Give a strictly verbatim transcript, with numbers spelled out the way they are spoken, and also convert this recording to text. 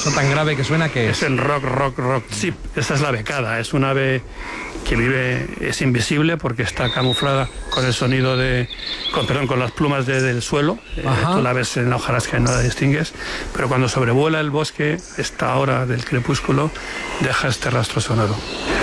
¿Eso tan grave que suena que es? Es el rock, rock, rock chip. Esa es la becada. Es un ave que vive, es invisible porque está camuflada con el sonido de, con, perdón, con las plumas de, del suelo. Eh, tú la ves en la hojarasca y no la distingues, pero cuando sobrevuela el bosque, esta hora del crepúsculo, deja este rastro sonoro.